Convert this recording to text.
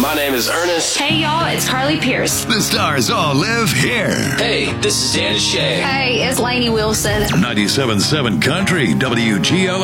My name is Ernest. Hey, y'all, it's Carly Pierce. The stars all live here. Hey, this is Dan Shay. Hey, it's Lainey Wilson. 97.7 Country, WGL.